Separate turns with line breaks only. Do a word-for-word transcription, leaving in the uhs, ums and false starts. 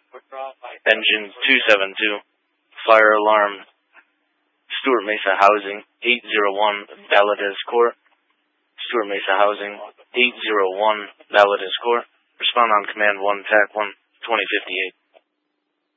Engine two seven two. Fire alarm. Stuart Mesa Housing, eight zero one, Valadez Court. Stuart Mesa Housing, eight zero one, Valadez Court. Respond on command one, T A C one, twenty fifty-eight.